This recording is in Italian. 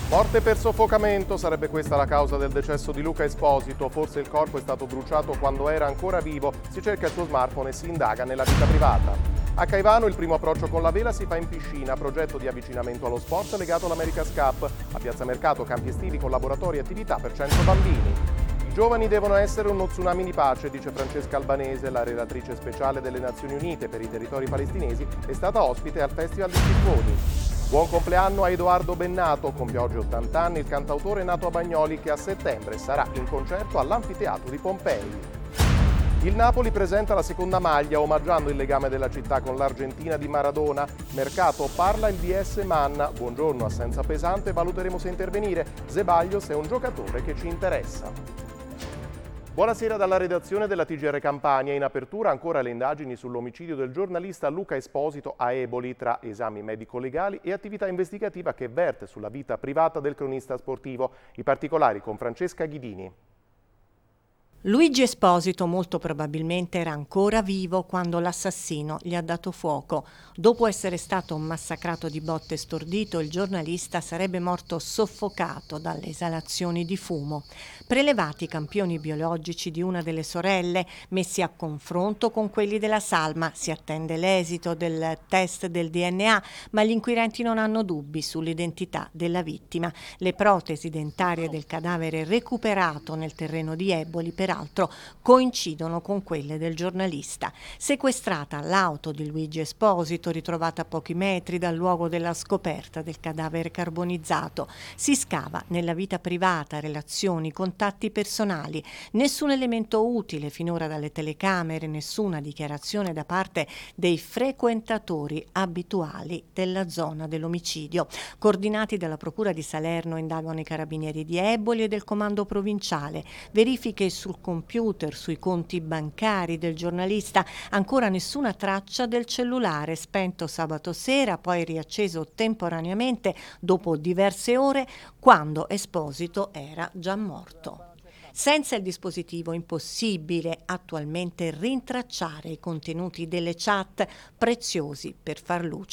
Morte per soffocamento sarebbe questa la causa del decesso di Luca Esposito. Forse il corpo è stato bruciato quando era ancora vivo. Si cerca il suo smartphone e si indaga nella vita privata. A Caivano il primo approccio con la vela si fa in piscina, progetto di avvicinamento allo sport legato all'America's Cup. A Piazza Mercato campi estivi con laboratori e attività per 100 bambini. I giovani devono essere uno tsunami di pace, dice Francesca Albanese, la relatrice speciale delle Nazioni Unite per i territori palestinesi, è stata ospite al Festival di Schiffoni. Buon compleanno a Edoardo Bennato, compie oggi 80 anni il cantautore nato a Bagnoli che a settembre sarà in concerto all'Anfiteatro di Pompei. Il Napoli presenta la seconda maglia omaggiando il legame della città con l'Argentina di Maradona. Mercato parla il DS Manna. Buongiorno, assenza pesante, valuteremo se intervenire. Zeballos è un giocatore che ci interessa. Buonasera dalla redazione della TGR Campania. In apertura ancora le indagini sull'omicidio del giornalista Luca Esposito a Eboli, tra esami medico-legali e attività investigativa che verte sulla vita privata del cronista sportivo. I particolari con Francesca Ghidini. Luigi Esposito molto probabilmente era ancora vivo quando l'assassino gli ha dato fuoco. Dopo essere stato massacrato di botte e stordito, il giornalista sarebbe morto soffocato dalle esalazioni di fumo. Prelevati i campioni biologici di una delle sorelle, messi a confronto con quelli della salma, si attende l'esito del test del DNA, ma gli inquirenti non hanno dubbi sull'identità della vittima. Le protesi dentarie del cadavere recuperato nel terreno di Eboli peraltro coincidono con quelle del giornalista. Sequestrata l'auto di Luigi Esposito, ritrovata a pochi metri dal luogo della scoperta del cadavere carbonizzato. Si scava nella vita privata, relazioni, contatti personali. Nessun elemento utile finora dalle telecamere, nessuna dichiarazione da parte dei frequentatori abituali della zona dell'omicidio. Coordinati dalla Procura di Salerno indagano i carabinieri di Eboli e del comando provinciale. Verifiche sul computer, sui conti bancari del giornalista, ancora nessuna traccia del cellulare spento sabato sera, poi riacceso temporaneamente dopo diverse ore quando Esposito era già morto. Senza il dispositivo è impossibile attualmente rintracciare i contenuti delle chat preziosi per far luce